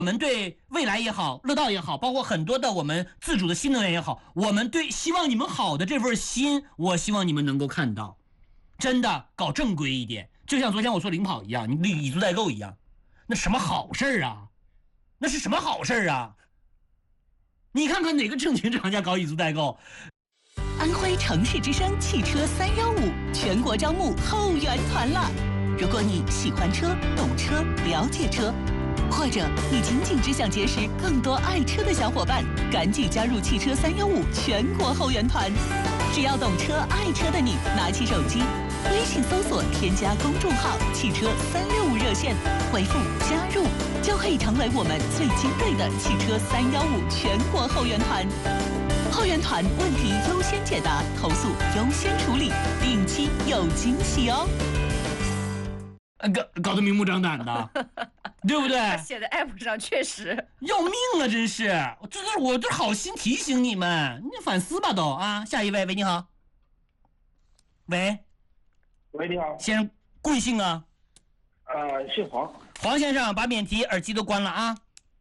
我们对未来也好，乐道也好，包括很多的我们自主的新能源也好，我们对希望你们好的这份心，我希望你们能够看到，真的搞正规一点，就像昨天我说领跑一样，你以租代购一样，那什么好事啊？那是什么好事啊？你看看哪个正经厂家搞以租代购？ 安徽城市之声汽车315全国招募后援团了。如果你喜欢车、懂车、了解车，或者你仅仅只想结识更多爱车的小伙伴，赶紧加入汽车315全国后援团。只要懂车、爱车的你，拿起手机，微信搜索添加公众号“汽车365热线”，回复“加入”，就可以成为我们最精锐的汽车315全国后援团。后援团问题优先解答，投诉优先处理，定期有惊喜哦。 搞得明目张胆的，对不对？ 写在 app 上确实要命了，真是！我这好心提醒你们，你反思吧都啊！下一位，喂，你好。喂， 你好。 先生，贵姓啊？ 姓黄。 黄先生，把免提耳机都关了啊。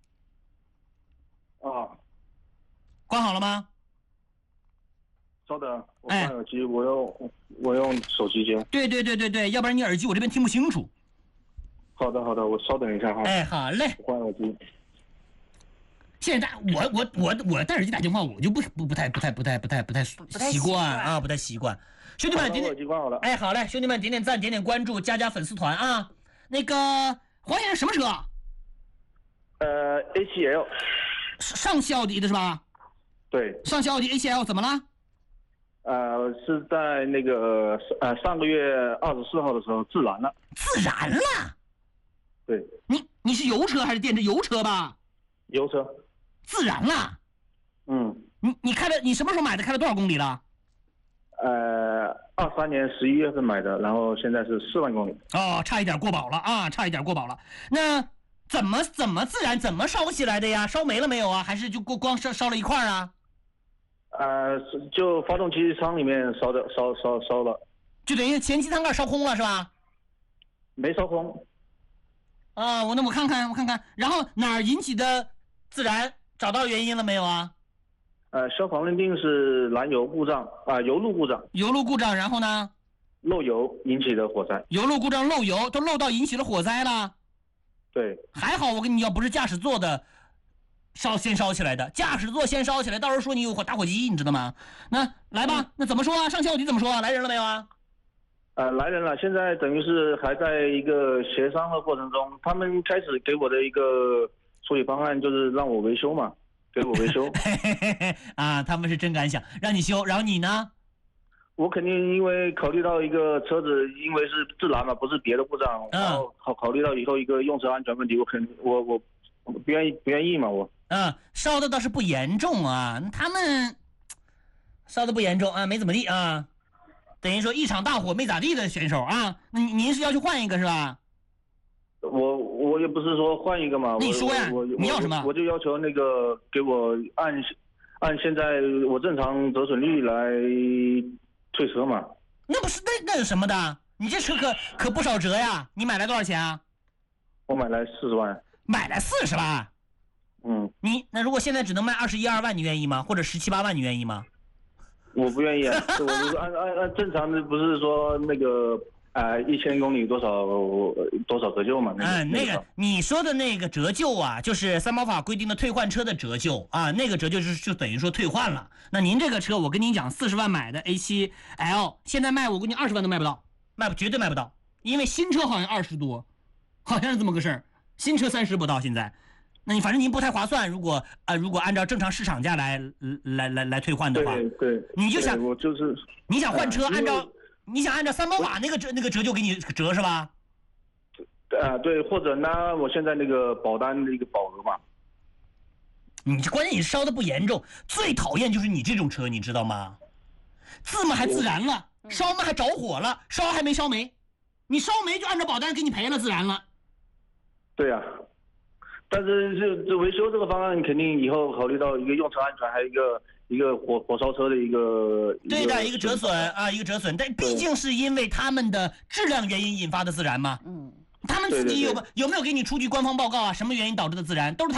关好了吗？ 稍等，我关耳机，我用手机接。 对，要不然你耳机我这边听不清楚。 好的，我稍等一下哈。 好嘞。 我关耳机。 现在我戴耳机打电话，我就不太习惯啊，不太习惯。兄弟们，点点耳机关好了。 好嘞，兄弟们点点赞，点点关注，加粉丝团啊。那个黄先生什么车 ？A7L。 上汽奥迪的是吧？ 对。 上汽奥迪 A7L 怎么了？ 是在那个上个月24号的时候自燃了。 自燃了？ 对。 你是油车还是电车？油车吧？ 油车。 自燃了？你什么时候买的？开了多少公里了 ？23年11月份买的，然后现在是4万公里。 差一点过保了啊！差一点过保了。那怎么自燃？怎么烧起来的呀？烧没了没有啊？还是就光烧了一块啊？ 就发动机舱里面烧了， 就等于前机舱盖烧空了是吧？ 没烧空。 我看看，然后哪儿引起的自燃？找到原因了没有啊？ 消防认定是燃油故障油路故障。 油路故障，然后呢？ 漏油引起的火灾。 油路故障漏油，都漏到引起了火灾了。 对。还好我跟你要不是驾驶座的先烧起来的，驾驶座先烧起来，到时候说你有打火机，你知道吗？那来吧，那怎么说啊？上汽奥迪怎么说啊？来人了没有啊？ 来人了，现在等于是还在一个协商的过程中。他们开始给我的一个处理方案就是让我维修嘛，给我维修。 他们是真敢想，让你修，然后你呢？ 我肯定因为考虑到一个车子因为是自燃嘛，不是别的故障，然后考虑到以后一个用车安全问题，我不愿意嘛，我。 烧的倒是不严重啊，他们烧的不严重啊，没怎么地啊，等于说一场大火没咋地的选手啊。那您是要去换一个是吧？ 我也不是说换一个嘛。 你说呀，你要什么？ 我就要求那个给我按现在我正常折损率来退车嘛。 那不是那有什么的？你这车可不少折呀！你买来多少钱啊？ 我买来40万。 买来40万？那如果现在只能卖21、22万，你愿意吗？或者17、18万，你愿意吗？ 我不愿意啊。我就是按正常的，不是说那个1000公里多少折旧嘛？ 那个你说的那个折旧啊，就是三包法规定的退换车的折旧啊，那个折旧就等于说退换了。那您这个车，我跟您讲，40万买的 A7L， 现在卖我估计20万都卖不到，绝对卖不到，因为新车好像20多，好像是这么个事儿，新车30不到现在。那你反正您不太划算，如果按照正常市场价来退换的话， 对， 你就想我就是你想换车，你想按照三包法那个折旧给你折是吧？ 对，或者拿我现在那个保单的一个保额嘛。 你关键你烧的不严重，最讨厌就是你这种车，你知道吗？自嘛还自燃了，烧嘛还着火了，烧还没烧没，你烧没就按照保单给你赔了，自燃了。 对呀。但是这维修这个方案肯定以后考虑到一个用车安全，还有一个火烧车的一个对的一个折损啊，一个折损，但毕竟是因为他们的质量原因引发的自燃嘛。他们自己有没有给你出具官方报告啊？什么原因导致的自燃？都是他们。